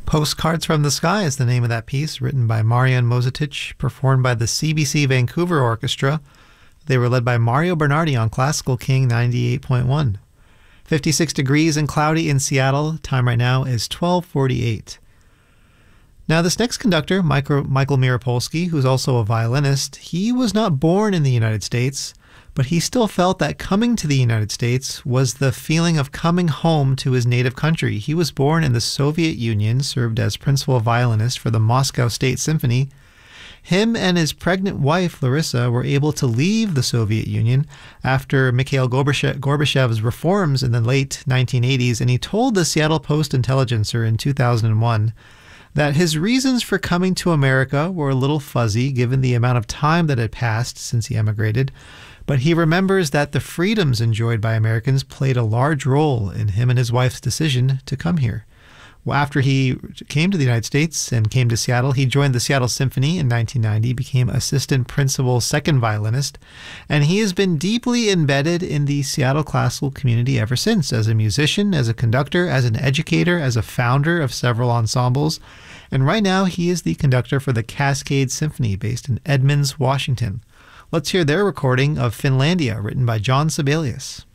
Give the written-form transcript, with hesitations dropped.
Postcards from the Sky is the name of that piece, written by Marian Mozatic, performed by the CBC Vancouver Orchestra. They were led by Mario Bernardi on Classical King 98.1. 56 degrees and cloudy in Seattle. Time right now is 12:48. Now, this next conductor, Michael Mirapolsky, who's also a violinist, he was not born in the United States, but he still felt that coming to the United States was the feeling of coming home to his native country. He was born in the Soviet Union, served as principal violinist for the Moscow State Symphony. Him and his pregnant wife, Larissa, were able to leave the Soviet Union after Mikhail Gorbachev's reforms in the late 1980s, and he told the Seattle Post-Intelligencer in 2001 that his reasons for coming to America were a little fuzzy given the amount of time that had passed since he emigrated, but he remembers that the freedoms enjoyed by Americans played a large role in him and his wife's decision to come here. Well, after he came to the United States and came to Seattle, he joined the Seattle Symphony in 1990, became assistant principal second violinist, and he has been deeply embedded in the Seattle classical community ever since, as a musician, as a conductor, as an educator, as a founder of several ensembles. And right now, he is the conductor for the Cascade Symphony, based in Edmonds, Washington. Let's hear their recording of Finlandia, written by John Sibelius.